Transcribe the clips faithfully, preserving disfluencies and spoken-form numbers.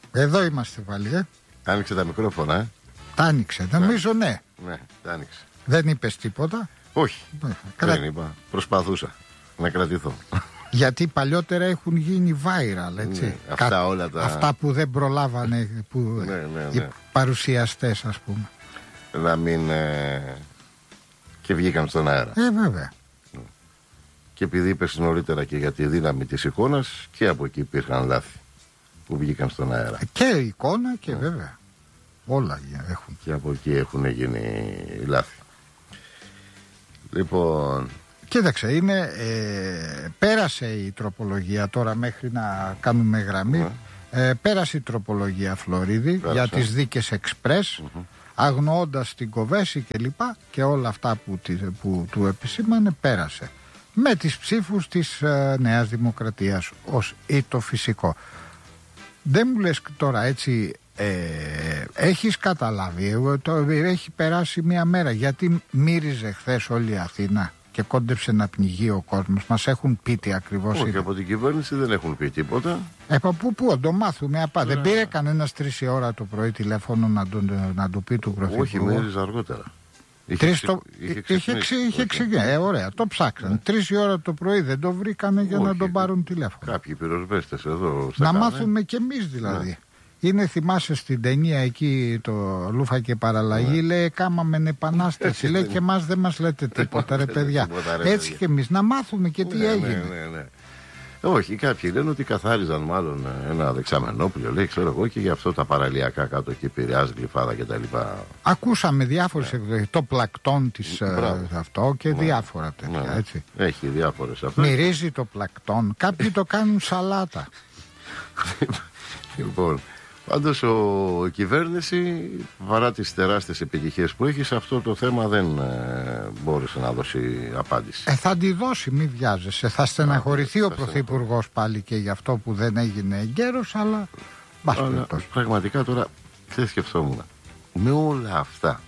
Εδώ είμαστε πάλι, ε. Άνοιξε τα μικρόφωνα, ε. Τα άνοιξε, νομίζω ναι. Ναι, τα άνοιξε. Δεν είπες τίποτα? Όχι, ναι. Κρα... δεν είπα. Προσπαθούσα να κρατηθώ. Γιατί παλιότερα έχουν γίνει viral, έτσι. Ναι, αυτά Κα... όλα τα... Αυτά που δεν προλάβανε που... ναι, ναι, ναι. οι παρουσιαστές, ας πούμε. Να μην... Ε... και βγήκαν στον αέρα. Ε, βέβαια. Και επειδή είπες νωρίτερα και για τη δύναμη της εικόνας, και από εκεί υπήρχαν λάθη που βγήκαν στον αέρα. Και εικόνα και ναι. βέβαια. Όλα έχουν. Και από εκεί έχουν γίνει λάθη. Λοιπόν... Κοίταξε, είναι, ε, πέρασε η τροπολογία τώρα μέχρι να κάνουμε γραμμή. Ναι. Ε, πέρασε η τροπολογία Φλωρίδη πέρασε. για τις δίκες εξπρές, mm-hmm. αγνοώντας την Κοβέση και λοιπά και όλα αυτά που, που του επισήμανε, πέρασε. Με τις ψήφους της ε, Νέας Δημοκρατίας ως ή το φυσικό. Δεν μου λες τώρα έτσι, ε, έχεις καταλάβει, το, έχει περάσει μία μέρα, γιατί μύριζε χθες όλη η Αθήνα και κόντεψε να πνιγεί ο κόσμος. Μας έχουν πει τι ακριβώς. Όχι, από την κυβέρνηση δεν έχουν πει τίποτα. Ε, από πού, πού, το μάθουμε απά. Δεν πήρε κανένας τρεις η ώρα το πρωί τηλέφωνο να, τον, να του πει του Πρωθυπουργού? Όχι, μύριζε αργότερα. Είχε, ξε... το... είχε, ξε... είχε ξεκινήσει. Ε, ωραία, το ψάξαν. Ναι. Τρεις η ώρα το πρωί δεν το βρήκανε για Όχι, να τον πάρουν τηλέφωνο. Κάποιοι πυροσβέστες εδώ. Να κάνε. Μάθουμε κι εμείς δηλαδή. Ναι. Είναι, θυμάσαι στην ταινία εκεί το Λούφα και Παραλλαγή, ναι. λέει κάμαμεν επανάσταση. λέει και εμάς δεν μας λέτε τίποτα, ρε παιδιά. Έτσι κι εμείς να μάθουμε και τι ναι, έγινε. Ναι, ναι, ναι. Όχι, κάποιοι λένε ότι καθάριζαν μάλλον ένα δεξαμενόπλιο, λέει, ξέρω εγώ, και γι' αυτό τα παραλιακά κάτω εκεί, Πειραιάς, Γλυφάδα κτλ. Ακούσαμε διάφορες εκδοχές, το πλακτόν της αυτό και ναι. διάφορα τέτοια, ναι. έτσι. Έχει διάφορες αυτές. Μυρίζει το πλακτόν, κάποιοι το κάνουν σαλάτα. Λοιπόν, πάντως ο, η κυβέρνηση, παρά τις τεράστιες επιτυχίες που έχει, σε αυτό το θέμα δεν ε, μπόρεσε να δώσει απάντηση. Ε, θα τη δώσει, μη βιάζεσαι. Θα στεναχωρηθεί ο Πρωθυπουργός πάλι και γι' αυτό που δεν έγινε εγκαίρος, αλλά... αλλά πραγματικά τώρα, δεν σκεφτόμουν. Με όλα αυτά,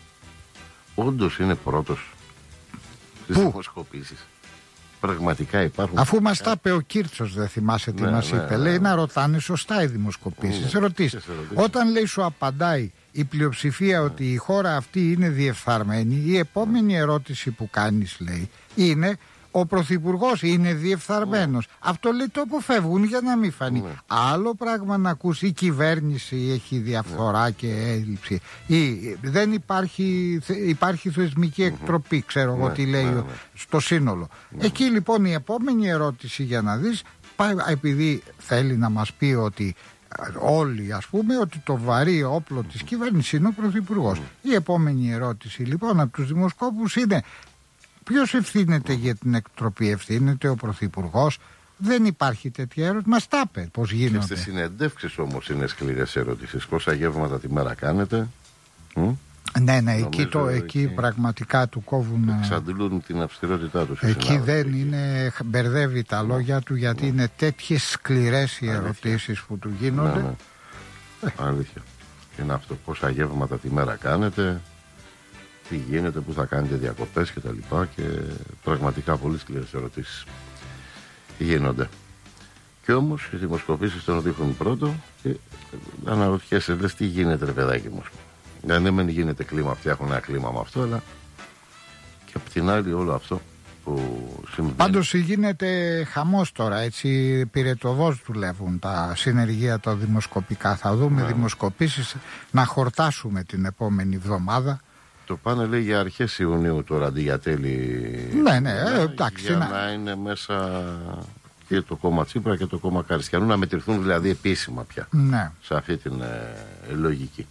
όντως είναι πρώτος στις δημοσκοπήσεις. Πραγματικά υπάρχουν. Αφού μας τα είπε ο Κίρτσος, δεν θυμάσαι τι ναι, μας είπε. Ναι, λέει ναι. να ρωτάνε σωστά οι δημοσκοπήσεις. Ναι, ρωτήστε. Όταν λέει σου απαντάει η πλειοψηφία ναι. ότι η χώρα αυτή είναι διεφθαρμένη, η επόμενη ερώτηση που κάνεις, λέει, είναι ο Πρωθυπουργός είναι διεφθαρμένος. Ναι. Αυτό λέει το αποφεύγουν για να μην φανεί. Ναι. Άλλο πράγμα να ακούσει η κυβέρνηση έχει διαφθορά ναι. και έλλειψη. Ή δεν υπάρχει, υπάρχει θεσμική εκτροπή, mm-hmm. ξέρω εγώ ναι. τι λέει ναι, ναι. στο σύνολο. Ναι. Εκεί λοιπόν η επόμενη ερώτηση για να δεις, επειδή θέλει να μας πει ότι όλοι ας πούμε ότι το βαρύ όπλο της κυβέρνησης είναι ο Πρωθυπουργός. Mm. Η επόμενη ερώτηση λοιπόν από τους δημοσκόπους είναι ποιος ευθύνεται για την εκτροπή? Ευθύνεται ο Πρωθυπουργός? Δεν υπάρχει τέτοια ερώτηση. Μας τα είπε πώς γίνονται. Και στις συνεντεύξεις όμως είναι σκληρές ερωτήσεις. Πόσα γεύματα τη μέρα κάνετε? Μ? Ναι, ναι, εκεί, το, εκεί, εκεί πραγματικά του κόβουν. Εξαντλούν την αυστηρότητά τους. Εκεί δεν είναι, μπερδεύει τα λόγια του, γιατί ναι. είναι τέτοιες σκληρές οι ερωτήσεις που του γίνονται. Ναι, ναι. Αλήθεια. Είναι αυτό. Πόσα γεύματα τη μέρα κάνετε, τι γίνεται, πού θα κάνετε διακοπές κτλ. Και, και πραγματικά πολύ σκληρές ερωτήσεις γίνονται. Και όμως οι δημοσκοπήσεις τον δείχνουν πρώτο και αναρωτιέσαι, λες τι γίνεται ρε παιδάκι μου. Δεν ναι, γίνεται κλίμα, φτιάχνουν ένα κλίμα με αυτό, αλλά και απ' την άλλη όλο αυτό που συμβαίνει. Πάντως γίνεται χαμός τώρα, έτσι πυρετωδώς δουλεύουν τα συνεργεία τα δημοσκοπικά. Θα δούμε ναι. δημοσκοπήσεις να χορτάσουμε την επόμενη εβδομάδα. Το πάνε λέει για αρχές Ιουνίου τώρα αντί για τέλη. Ναι, ναι, ε, εντάξει. Για να... να είναι μέσα και το κόμμα Τσίπρα και το κόμμα Καριστιανού, να μετρηθούν δηλαδή επίσημα πια ναι. σε αυτή την ε, λογική.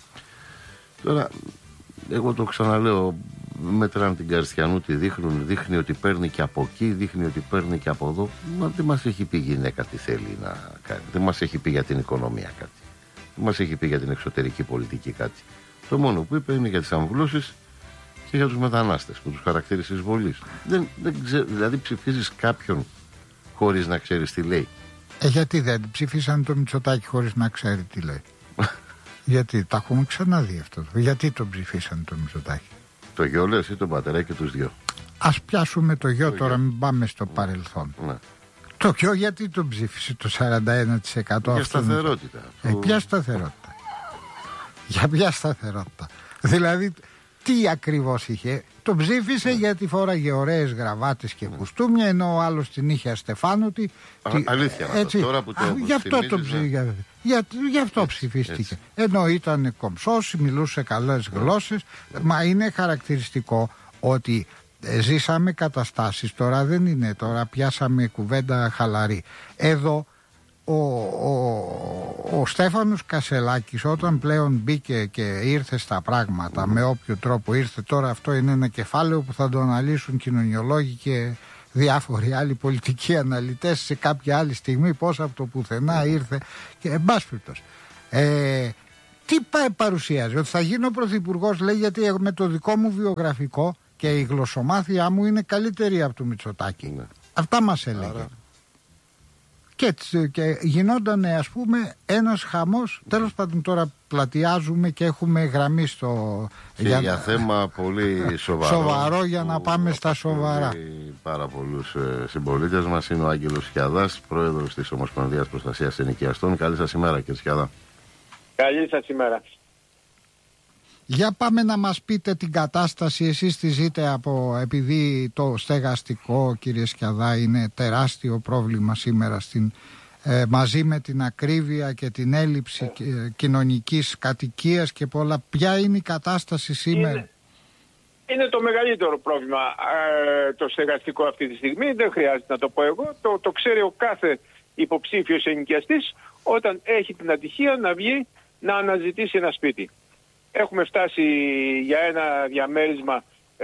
Τώρα, εγώ το ξαναλέω, μέτραν την Καριστιανού, τη δείχνουν, δείχνει ότι παίρνει και από εκεί, δείχνει ότι παίρνει και από εδώ. Μα δεν μας έχει πει η γυναίκα τι θέλει να κάνει, δεν μας έχει πει για την οικονομία κάτι, δεν μας έχει πει για την εξωτερική πολιτική κάτι. Το μόνο που είπε είναι για τις αμβλώσεις και για τους μετανάστες που τους χαρακτήρισε εισβολής. Δεν, δεν ξέ, δηλαδή ψηφίζεις κάποιον χωρίς να ξέρεις τι λέει. Ε, γιατί δεν ψηφίσαν το Μητσοτάκη χωρίς να ξέρει τι λέει? Γιατί τα έχουμε ξαναδεί αυτό. Γιατί τον ψηφίσαν το Μητσοτάκη? Το γιο λες ή τον πατέρα και τους δυο? Ας πιάσουμε το γιο το τώρα, γιο. Μην πάμε στο παρελθόν. Ναι. Το ποιο, γιατί τον ψήφισε το σαράντα ένα τοις εκατό? Για σταθερότητα. Ε, ποια σταθερότητα? Για ποια σταθερότητα? Δηλαδή, τι ακριβώς είχε? Τον ψήφισε yeah. γιατί φόραγε ωραίες γραβάτες και yeah. κουστούμια, ενώ ο άλλος την είχε αστεφάνωτη. Α, τι, αλήθεια, έτσι, τώρα που το α, γι' αυτό, το ψη... για... Για... γι αυτό έτσι, ψηφίστηκε. Έτσι. Ενώ ήταν κομψός, μιλούσε καλές yeah. γλώσσες. Yeah. Μα είναι χαρακτηριστικό ότι ζήσαμε καταστάσεις, τώρα δεν είναι, τώρα πιάσαμε κουβέντα χαλαρή. Εδώ ο, ο, ο Στέφανος Κασελάκης, όταν πλέον μπήκε και ήρθε στα πράγματα, mm. με όποιο τρόπο ήρθε, τώρα αυτό είναι ένα κεφάλαιο που θα το αναλύσουν κοινωνιολόγοι και διάφοροι άλλοι πολιτικοί αναλυτές σε κάποια άλλη στιγμή, πώς από το πουθενά ήρθε και εν πάση περιπτώσει. Ε, τι παρουσιάζει? Ότι θα γίνω πρωθυπουργός, λέει, γιατί με το δικό μου βιογραφικό και η γλωσσομάθειά μου είναι καλύτερη από του Μητσοτάκη. Ναι. Αυτά μας έλεγε. Άρα... Και, και γινόταν, ας πούμε, ένας χαμός. Τέλος πάντων, τώρα πλατιάζουμε και έχουμε γραμμή στο... Και για, για θέμα πολύ σοβαρό. Σοβαρό, για να πάμε στα σοβαρά. Πάρα πολλούς ε, συμπολίτες μας είναι ο Άγγελος Σκιαδάς, πρόεδρος της Ομοσπονδίας Προστασίας Ενοικιαστών. Καλή σας ημέρα, κύριε Σκιαδά. Καλή σας ημέρα. Για πάμε να μας πείτε την κατάσταση, εσείς τη ζείτε από, επειδή το στεγαστικό, κύριε Σκιαδά, είναι τεράστιο πρόβλημα σήμερα στην, ε, μαζί με την ακρίβεια και την έλλειψη ε, κοινωνικής κατοικίας και πολλά. Ποια είναι η κατάσταση σήμερα? Είναι, είναι το μεγαλύτερο πρόβλημα ε, το στεγαστικό αυτή τη στιγμή, δεν χρειάζεται να το πω εγώ, το, το ξέρει ο κάθε υποψήφιος ενοικιαστής όταν έχει την ατυχία να βγει να αναζητήσει ένα σπίτι. Έχουμε φτάσει για ένα διαμέρισμα ε,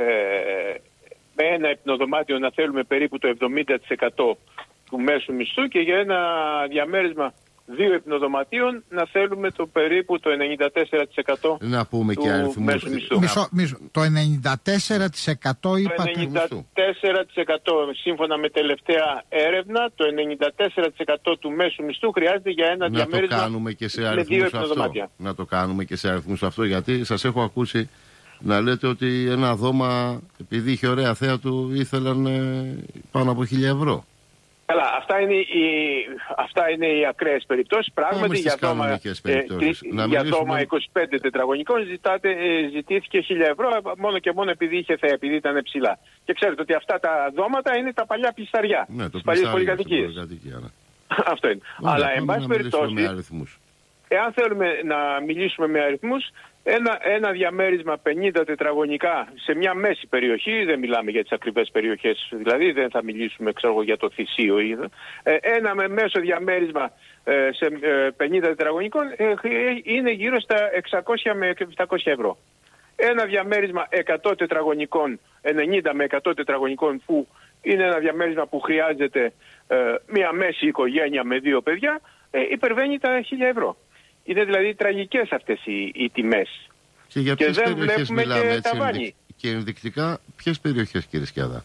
με ένα υπνοδωμάτιο να θέλουμε περίπου το εβδομήντα τοις εκατό του μέσου μισθού και για ένα διαμέρισμα δύο υπνοδωματίων να θέλουμε το περίπου το ενενήντα τέσσερα τοις εκατό να πούμε του και αριθμούς. Μέσου μισθού. Μισό, μισό, το ενενήντα τέσσερα τοις εκατό είπατε? Το ενενήντα τέσσερα τοις εκατό σύμφωνα με τελευταία έρευνα, το ενενήντα τέσσερα τοις εκατό του μέσου μισθού χρειάζεται για ένα να διαμέρισμα το κάνουμε και σε με δύο αυτό. υπνοδωμάτια. Να το κάνουμε και σε αριθμούς αυτό, γιατί σας έχω ακούσει να λέτε ότι ένα δώμα, επειδή είχε ωραία θέα του, ήθελαν ε, πάνω από χίλια ευρώ. Καλά, αυτά είναι οι, αυτά είναι οι ακραίες περιπτώσεις. Πράγματι για δώμα, ε, για δώμα είκοσι πέντε τετραγωνικών ζητάτε, ε, ζητήθηκε χίλια ευρώ μόνο και μόνο επειδή είχε θέα, επειδή ήταν ψηλά. Και ξέρετε ότι αυτά τα δώματα είναι τα παλιά πλησταριά, ναι, τις παλιές πολυκατοικίες. Ναι. Αυτό είναι. Ωραία, αλλά εν πάση περιπτώσει, εάν θέλουμε να μιλήσουμε με αριθμούς, Ένα, ένα διαμέρισμα πενήντα τετραγωνικά σε μια μέση περιοχή, δεν μιλάμε για τις ακριβές περιοχές, δηλαδή δεν θα μιλήσουμε ξέρω, για το Θησίο ή, ε, ένα με μέσο διαμέρισμα ε, σε ε, πενήντα τετραγωνικών ε, είναι γύρω στα εξακόσια με επτακόσια ευρώ. Ένα διαμέρισμα εκατό τετραγωνικών, ενενήντα με εκατό τετραγωνικών, που είναι ένα διαμέρισμα που χρειάζεται ε, μια μέση οικογένεια με δύο παιδιά, ε, υπερβαίνει τα χίλια ευρώ. Είναι δηλαδή τραγικές αυτές οι, οι τιμές. Και για ποιες και δεν περιοχές βλέπουμε μιλάμε, και έτσι, ταβάνι. Και ενδεικτικά, ποιες περιοχές, κύριε Σκιαδά?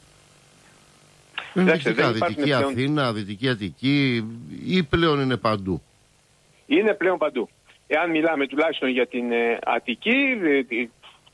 Ενδεικτικά, Δυτική πλέον... Αθήνα, Δυτική Αττική, ή πλέον είναι παντού? Είναι πλέον παντού. Εάν μιλάμε τουλάχιστον για την ε, Αττική, ε, την,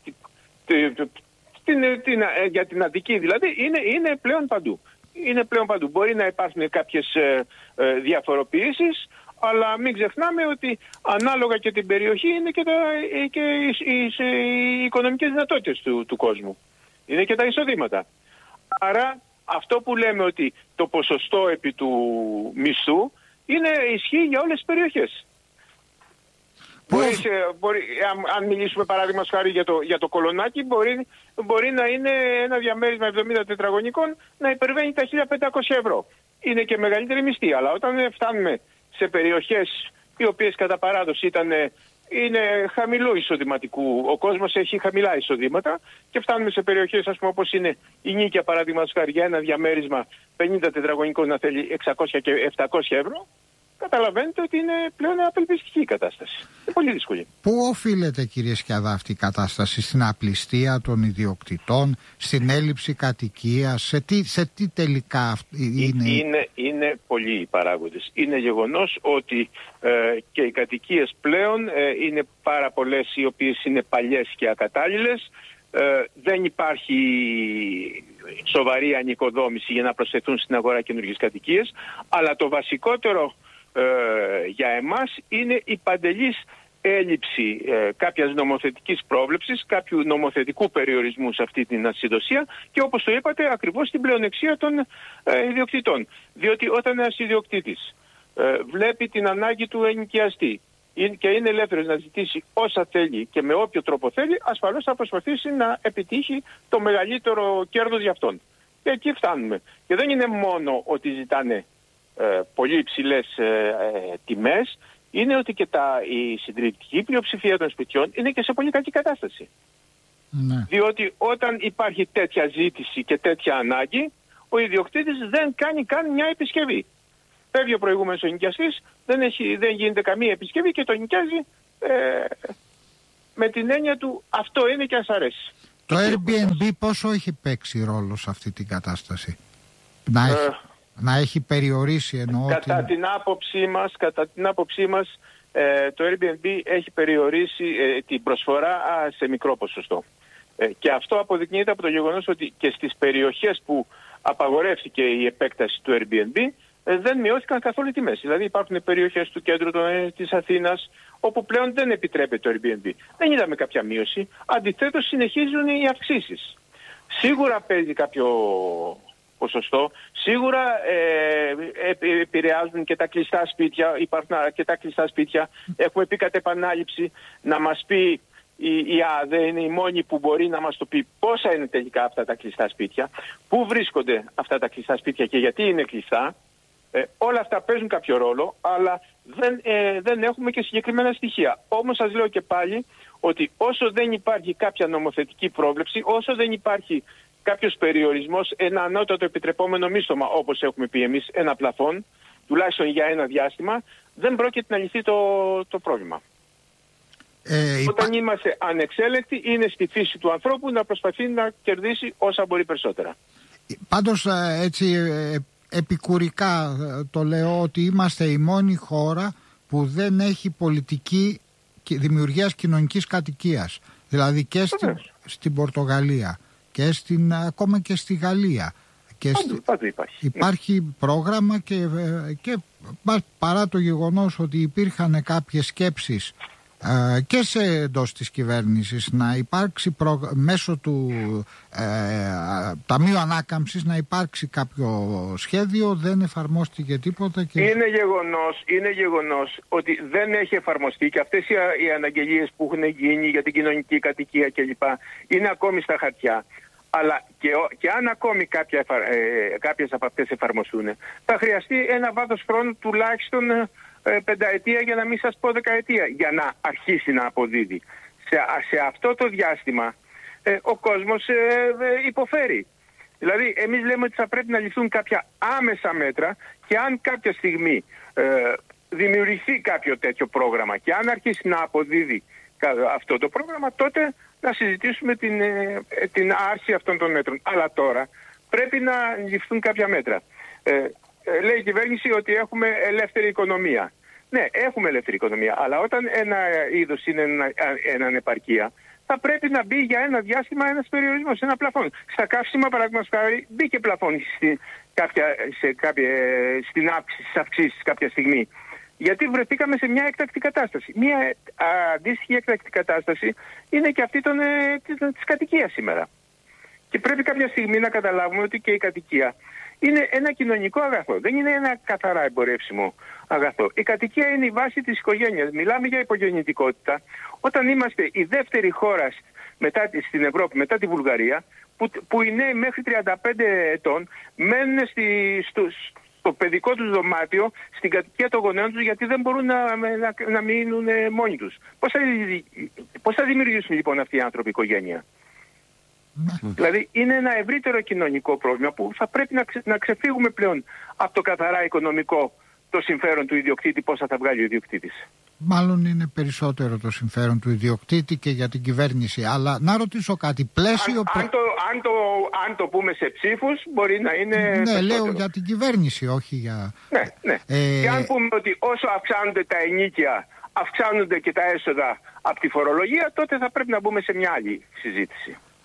την, την, ε, για την Αττική δηλαδή, είναι, είναι πλέον παντού. Είναι πλέον παντού. Μπορεί να υπάρχουν κάποιες ε, ε, διαφοροποιήσεις, αλλά μην ξεχνάμε ότι ανάλογα και την περιοχή είναι και, τα, και οι, οι, οι οικονομικές δυνατότητες του, του κόσμου. Είναι και τα εισοδήματα. Άρα αυτό που λέμε ότι το ποσοστό επί του μισθού είναι ισχύει για όλες τις περιοχές. Μπορεί, σε, μπορεί, αν, αν μιλήσουμε παράδειγμα χάρη για το, για το Κολονάκι, μπορεί, μπορεί να είναι ένα διαμέρισμα εβδομήντα τετραγωνικών να υπερβαίνει τα χίλια πεντακόσια ευρώ. Είναι και μεγαλύτερη μισθή, αλλά όταν φτάνουμε σε περιοχές οι οποίες κατά παράδοση ήταν, είναι χαμηλού εισοδηματικού, ο κόσμος έχει χαμηλά εισοδήματα, και φτάνουμε σε περιοχές ας πούμε όπως είναι η Νίκαια παραδείγματος χάρη, για ένα διαμέρισμα πενήντα τετραγωνικών να θέλει εξακόσια και επτακόσια ευρώ, καταλαβαίνετε ότι είναι πλέον απελπιστική η κατάσταση. Είναι πολύ δύσκολη. Πού οφείλεται, κύριε Σκιαδά, αυτή η κατάσταση? Στην απληστία των ιδιοκτητών, στην έλλειψη κατοικίας, σε τι, σε τι τελικά είναι? Είναι, είναι πολλοί οι παράγοντες. Είναι γεγονός ότι ε, και οι κατοικίες πλέον ε, είναι πάρα πολλές οι οποίες είναι παλιές και ακατάλληλες. Ε, δεν υπάρχει σοβαρή ανοικοδόμηση για να προσθεθούν στην αγορά καινούργιες κατοικίες, αλλά το βασικότερο ε, για εμάς είναι η παντελής έλλειψη ε, κάποιας νομοθετικής πρόβλεψης, κάποιου νομοθετικού περιορισμού σε αυτή την ασυδοσία και, όπως το είπατε, ακριβώς την πλεονεξία των ε, ιδιοκτητών. Διότι όταν ένας ιδιοκτήτης ε, βλέπει την ανάγκη του ενοικιαστή και είναι ελεύθερος να ζητήσει όσα θέλει και με όποιο τρόπο θέλει, ασφαλώς θα προσπαθήσει να επιτύχει το μεγαλύτερο κέρδος για αυτόν. Και εκεί φτάνουμε. Και δεν είναι μόνο ότι ζητάνε ε, πολύ υψηλές ε, ε, τιμές, είναι ότι και τα, η συντριπτική πλειοψηφία των σπιτιών είναι και σε πολύ κακή κατάσταση. Ναι. Διότι όταν υπάρχει τέτοια ζήτηση και τέτοια ανάγκη, ο ιδιοκτήτης δεν κάνει καν μια επισκευή. Φεύγει ο προηγούμενος ενοικιαστής, δεν, δεν γίνεται καμία επισκευή και το νοικιάζει ε, με την έννοια του αυτό είναι και ας αρέσει. Το Airbnb πόσο έχει παίξει ρόλο σε αυτή την κατάσταση? Να έχει, ε, να έχει περιορίσει εννοώ κατά την... την άποψή μας, κατά την άποψή μας ε, το Airbnb έχει περιορίσει ε, την προσφορά α, σε μικρό ποσοστό. Ε, και αυτό αποδεικνύεται από το γεγονός ότι και στις περιοχές που απαγορεύτηκε η επέκταση του Airbnb δεν μειώθηκαν καθόλου οι τιμές. Δηλαδή υπάρχουν περιοχές του κέντρου της Αθήνας όπου πλέον δεν επιτρέπεται το Airbnb. Δεν είδαμε κάποια μείωση. Αντιθέτως συνεχίζουν οι αυξήσεις. Σίγουρα παίζει κάποιο ποσοστό. Σίγουρα ε, επηρεάζουν και τα κλειστά σπίτια. Υπάρχουν και τα κλειστά σπίτια. Έχουμε πει κατ' επανάληψη να μας πει η, η ΑΔΕ είναι η μόνη που μπορεί να μας το πει πόσα είναι τελικά αυτά τα κλειστά σπίτια, πού βρίσκονται αυτά τα κλειστά σπίτια και γιατί είναι κλειστά. Ε, όλα αυτά παίζουν κάποιο ρόλο, αλλά δεν, ε, δεν έχουμε και συγκεκριμένα στοιχεία. Όμως σας λέω και πάλι ότι όσο δεν υπάρχει κάποια νομοθετική πρόβλεψη, όσο δεν υπάρχει κάποιος περιορισμός, ένα ανώτατο επιτρεπόμενο μίστομα, όπως έχουμε πει εμείς, ένα πλαφόν, τουλάχιστον για ένα διάστημα, δεν πρόκειται να λυθεί το, το πρόβλημα. Ε, υπά... Όταν είμαστε ανεξέλεγκτοι, είναι στη φύση του ανθρώπου να προσπαθεί να κερδίσει όσα μπορεί περισσότερα. Πάντως έτσι... επικουρικά το λέω ότι είμαστε η μόνη χώρα που δεν έχει πολιτική δημιουργίας κοινωνικής κατοικίας. Δηλαδή και στην, στην Πορτογαλία και στην, ακόμα και στη Γαλλία. Και πάντου, στη, πάντου υπάρχει. Υπάρχει πρόγραμμα και, και παρά το γεγονός ότι υπήρχαν κάποιες σκέψεις Uh, και σε εντός της κυβέρνησης να υπάρξει προ... μέσω του ε, Ταμείου Ανάκαμψης να υπάρξει κάποιο σχέδιο, δεν εφαρμόστηκε τίποτα και... Είναι γεγονός, είναι γεγονός ότι δεν έχει εφαρμοστεί και αυτές οι, οι αναγγελίες που έχουν γίνει για την κοινωνική κατοικία κλπ. Είναι ακόμη στα χαρτιά. Αλλά και, και αν ακόμη κάποια, ε, κάποιες από αυτές εφαρμοστούν, θα χρειαστεί ένα βάθος χρόνου τουλάχιστον πενταετία, για να μην σας πω δεκαετία, για να αρχίσει να αποδίδει. Σε, σε αυτό το διάστημα ε, ο κόσμος ε, ε, υποφέρει. Δηλαδή εμείς λέμε ότι θα πρέπει να ληφθούν κάποια άμεσα μέτρα και αν κάποια στιγμή ε, δημιουργηθεί κάποιο τέτοιο πρόγραμμα και αν αρχίσει να αποδίδει αυτό το πρόγραμμα, τότε να συζητήσουμε την, ε, την άρση αυτών των μέτρων. Αλλά τώρα πρέπει να ληφθούν κάποια μέτρα. Ε, Λέει η κυβέρνηση ότι έχουμε ελεύθερη οικονομία. Ναι, έχουμε ελεύθερη οικονομία, αλλά όταν ένα είδος είναι ένα ανεπαρκεία, θα πρέπει να μπει για ένα διάστημα ένας περιορισμός, ένα πλαφόν. Στα καύσιμα, παραδείγματος χάρη, μπήκε πλαφόν στην, κάποια, σε κάποια, στην αύξηση, στις αυξήσεις κάποια στιγμή. Γιατί βρεθήκαμε σε μια έκτακτη κατάσταση. Μια α, αντίστοιχη έκτακτη κατάσταση είναι και αυτή των, ε, της, της κατοικίας σήμερα. Και πρέπει κάποια στιγμή να καταλάβουμε ότι και η κατοικία είναι ένα κοινωνικό αγαθό. Δεν είναι ένα καθαρά εμπορεύσιμο αγαθό. Η κατοικία είναι η βάση της οικογένειας. Μιλάμε για υπογεννητικότητα. Όταν είμαστε η δεύτερη χώρα μετά, στην Ευρώπη, μετά τη Βουλγαρία, που, που οι νέοι μέχρι τριάντα πέντε ετών μένουν στη, στο, στο παιδικό τους δωμάτιο, στην κατοικία των γονέων τους, γιατί δεν μπορούν να, να, να μείνουν μόνοι τους. Πώς θα, πώς θα δημιουργήσουν λοιπόν αυτοί οι άνθρωποι οικογένεια? Δηλαδή είναι ένα ευρύτερο κοινωνικό πρόβλημα που θα πρέπει να, ξε, να ξεφύγουμε πλέον από το καθαρά οικονομικό, το συμφέρον του ιδιοκτήτη, πόσα θα βγάλει ο ιδιοκτήτης. Μάλλον είναι περισσότερο το συμφέρον του ιδιοκτήτη και για την κυβέρνηση. Αλλά να ρωτήσω κάτι, πλαίσιο... Αν, αν, το, αν, το, αν το πούμε σε ψήφους μπορεί να είναι... Ναι, περισσότερο. Λέω για την κυβέρνηση, όχι για... Ναι, ναι. Ε... Και αν πούμε ότι όσο αυξάνονται τα ενοίκια, αυξάνονται και τα έσοδα από τη φορολογία, τότε θα πρέπει να μπούμε σε μια άλλη συζήτηση.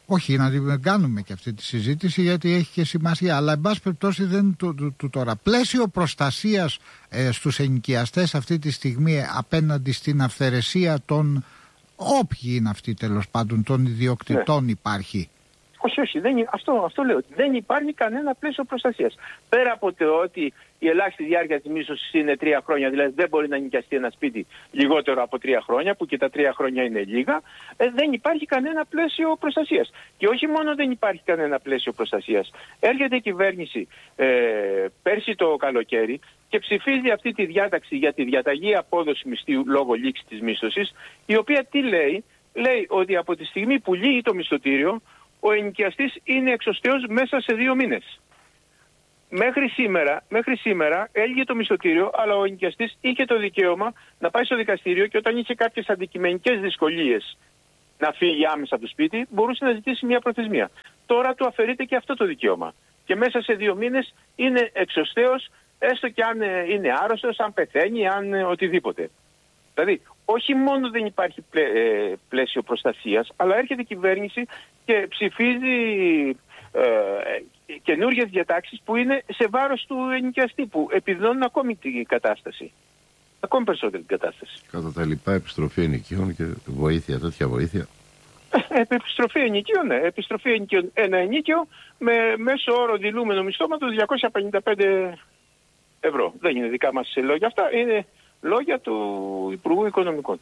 Όχι, να την κάνουμε και αυτή τη συζήτηση γιατί έχει και σημασία. Αλλά εν πάση περιπτώσει δεν του, του, του τώρα. Πλαίσιο προστασίας ε, στους ενοικιαστές αυτή τη στιγμή ε, απέναντι στην αυθαιρεσία των όποιοι είναι αυτοί τέλος πάντων των ιδιοκτητών, ναι, υπάρχει. Όχι, όχι, δεν, αυτό, αυτό λέω. Δεν υπάρχει κανένα πλαίσιο προστασίας. Πέρα από το ότι η ελάχιστη διάρκεια της μίσθωσης είναι τρία χρόνια, δηλαδή δεν μπορεί να νοικιαστεί ένα σπίτι λιγότερο από τρία χρόνια, που και τα τρία χρόνια είναι λίγα, ε, δεν υπάρχει κανένα πλαίσιο προστασίας. Και όχι μόνο δεν υπάρχει κανένα πλαίσιο προστασίας. Έρχεται η κυβέρνηση ε, πέρσι το καλοκαίρι και ψηφίζει αυτή τη διάταξη για τη διαταγή απόδοση μισθού λόγω λήξης της μίσθωσης, η οποία τι λέει? Λέει ότι από τη στιγμή που λύγει το μισθωτήριο, ο ενοικιαστής είναι εξωστέως μέσα σε δύο μήνες. Μέχρι σήμερα, μέχρι σήμερα έλυγε το μισθωτήριο, αλλά ο ενοικιαστής είχε το δικαίωμα να πάει στο δικαστήριο και όταν είχε κάποιες αντικειμενικές δυσκολίες να φύγει άμεσα από το σπίτι, μπορούσε να ζητήσει μια προθεσμία. Τώρα του αφαιρείται και αυτό το δικαίωμα. Και μέσα σε δύο μήνες είναι εξωστέως, έστω και αν είναι άρρωστος, αν πεθαίνει, αν οτιδήποτε. Δηλαδή, όχι μόνο δεν υπάρχει πλαί, ε, πλαίσιο προστασίας, αλλά έρχεται η κυβέρνηση και ψηφίζει ε, καινούργιες διατάξεις που είναι σε βάρος του ενοικιαστή, που επιδεινώνουν ακόμη την κατάσταση. Ακόμη περισσότερη την κατάσταση. Κατά τα λοιπά, επιστροφή ενοικίων και βοήθεια, τέτοια βοήθεια. Επιστροφή ενοικίων, ναι. Επιστροφή ενοικίων. Ένα ενοίκιο με μέσο όρο δηλούμενο μισθώματος διακόσια πενήντα πέντε ευρώ. Δεν είναι δικά μας λόγια αυτά, είναι λόγια του Υπουργού Οικονομικών.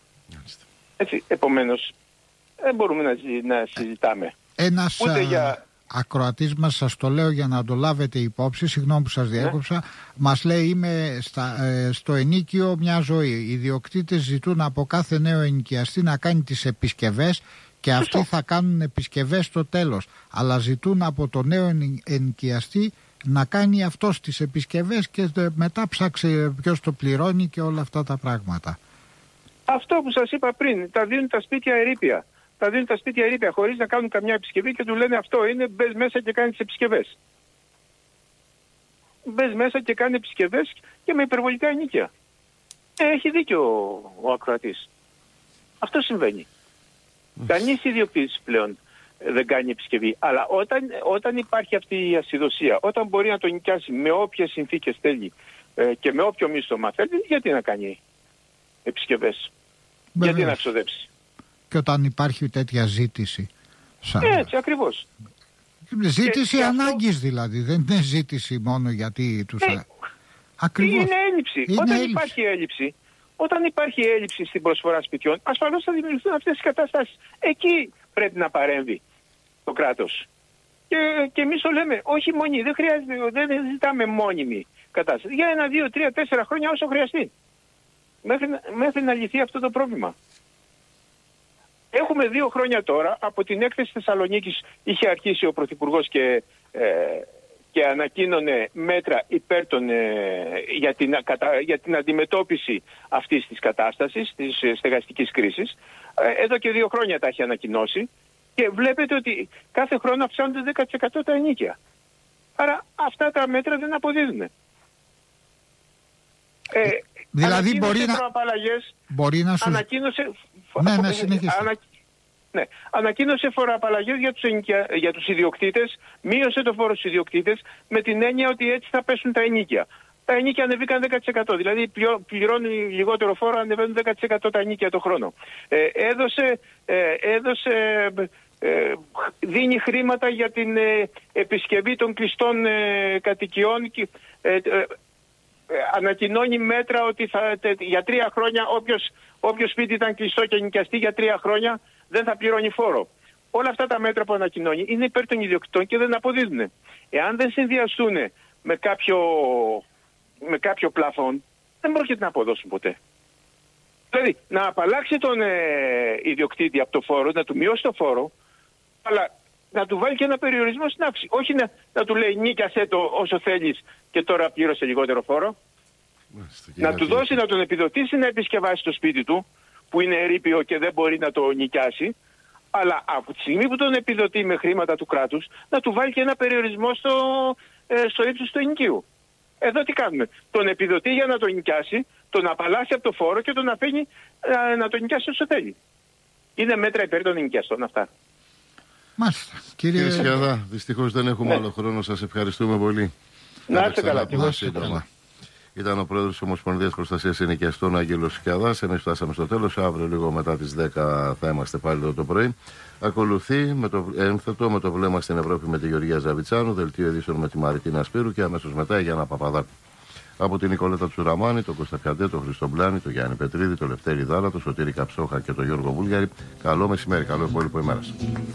Έτσι, επομένως, δεν μπορούμε να, να συζητάμε. Ένας ούτε για... ακροατής μας, σας το λέω για να το λάβετε υπόψη, συγγνώμη που σας διέκοψα, ναι, μας λέει είμαι στα, ε, στο ενοίκιο μια ζωή. Οι ιδιοκτήτες ζητούν από κάθε νέο ενοικιαστή να κάνει τις επισκευές και αυτοί θα κάνουν επισκευές στο τέλος. Αλλά ζητούν από το νέο ενοικιαστή να κάνει αυτός τις επισκευές και μετά ψάξει ποιος το πληρώνει και όλα αυτά τα πράγματα. Αυτό που σας είπα πριν, τα δίνουν τα σπίτια ερείπια. Τα δίνουν τα σπίτια ερείπια χωρίς να κάνουν καμιά επισκευή και του λένε αυτό είναι, μπες μέσα και κάνει τις επισκευές. Μπες μέσα και κάνει επισκευές και με υπερβολικά ενοίκια. Ε, έχει δίκιο ο, ο ακροατής. Αυτό συμβαίνει. Κανείς ιδιοκτήτης πλέον δεν κάνει επισκευή. Αλλά όταν, όταν υπάρχει αυτή η ασυδοσία, όταν μπορεί να το νοικιάσει με όποιες συνθήκες θέλει ε, και με όποιο μίσθωμα θέλει, γιατί να κάνει επισκευές? Βεβαίως. Γιατί να ξοδέψει? Και όταν υπάρχει τέτοια ζήτηση. Σαν... Έτσι ακριβώς. Ζήτηση ανάγκης αυτό... δηλαδή. Δεν είναι ζήτηση μόνο γιατί τους... Ε, ακριβώς. Είναι έλλειψη. Είναι όταν έλλειψη. υπάρχει έλλειψη, όταν υπάρχει έλλειψη στην προσφορά σπιτιών, ασφαλώς θα δημιουργηθούν αυτές τις καταστάσεις. Εκεί πρέπει να παρέμβει το κράτος. Και, και εμείς το λέμε, όχι μόνοι, δεν χρειάζεται, δεν ζητάμε μόνιμη κατάσταση. Για ένα, δύο, τρία, τέσσερα χρόνια όσο χρειαστεί. Μέχρι, μέχρι να λυθεί αυτό το πρόβλημα. Έχουμε δύο χρόνια τώρα, από την έκθεση Θεσσαλονίκης είχε αρχίσει ο Πρωθυπουργός και, ε, και ανακοίνωνε μέτρα υπέρ των, ε, για, την, κατα, για την αντιμετώπιση αυτής της κατάστασης, της στεγαστικής κρίσης. Ε, εδώ και δύο χρόνια τα έχει ανακοινώσει και βλέπετε ότι κάθε χρόνο αυξάνονται δέκα τοις εκατό τα ενοίκια. Άρα αυτά τα μέτρα δεν αποδίδουν. Ε, δηλαδή μπορεί να... μπορεί να σου... Ανακοίνωσε... Ναι, ναι, συνεχίστε. Ανα... Ναι. Ανακοίνωσε φοροαπαλλαγές για τους, ενοικια... για τους ιδιοκτήτες, μείωσε το φόρο στους ιδιοκτήτες με την έννοια ότι έτσι θα πέσουν τα ενοίκια. Τα ενοίκια ανεβήκαν δέκα τοις εκατό, δηλαδή πληρώνει λιγότερο φόρο, ανεβαίνουν δέκα τοις εκατό τα ενοίκια το χρόνο. Ε, έδωσε... Ε, έδωσε ε, δίνει χρήματα για την ε, επισκευή των κλειστών ε, κατοικιών και... Ε, ε, ανακοινώνει μέτρα ότι θα, για τρία χρόνια όποιος, όποιος σπίτι ήταν κλειστό και νοικιαστεί για τρία χρόνια δεν θα πληρώνει φόρο. Όλα αυτά τα μέτρα που ανακοινώνει είναι υπέρ των ιδιοκτητών και δεν αποδίδουν. Εάν δεν συνδυαστούν με κάποιο, με κάποιο πλαφόν, δεν πρόκειται να αποδώσουν ποτέ. Δηλαδή, να απαλλάξει τον ε, ιδιοκτήτη από το φόρο, να του μειώσει το φόρο, αλλά να του βάλει και ένα περιορισμό στην αύξηση. Όχι να, να του λέει νίκιασέ το όσο θέλεις και τώρα πλήρωσε λιγότερο φόρο. Μάλιστα, να του δώσει, να τον επιδοτήσει να επισκευάσει το σπίτι του, που είναι ερείπιο και δεν μπορεί να το νοικιάσει, αλλά από τη στιγμή που τον επιδοτεί με χρήματα του κράτους, να του βάλει και ένα περιορισμό στο, ε, στο ύψος του ενοικίου. Εδώ τι κάνουμε? Τον επιδοτεί για να το νοικιάσει, τον απαλλάσσει από το φόρο και τον αφήνει ε, να το νοικιάσει όσο θέλει. Είναι μέτρα υπέρ των νοικιαστών αυτά. Μάλιστα. Κύριε, Κύριε Σκιαδά, δυστυχώς δεν έχουμε ναι. άλλο χρόνο. Σας ευχαριστούμε πολύ. Να είστε καλά. Ήταν ο πρόεδρος της Ομοσπονδίας Προστασίας Ενοικιαστών, ο Άγγελος Σκιαδάς. Εμείς φτάσαμε στο τέλος. Αύριο, λίγο μετά τις δέκα, θα είμαστε πάλι εδώ το πρωί. Ακολουθεί με το ένθετο με το βλέμμα στην Ευρώπη με τη Γεωργία Ζαβιτσάνου, δελτίο ειδήσεων με τη Μαριτίνα Σπύρου και αμέσως μετά η Γιάννα Παπαδάκου. Από την Νικολέτα Τσουραμάνη, τον Κώστα Πιαντέ, τον Χρήστο Μπλάνη, τον Γιάννη Πετρίδη, τον Λευτέρη Δάλα, τον Σωτήρη Καψόχα και τον Γιώργο Βούλγαρη. Καλό μεσημέρι, καλό υπόλοιπο ημέρα.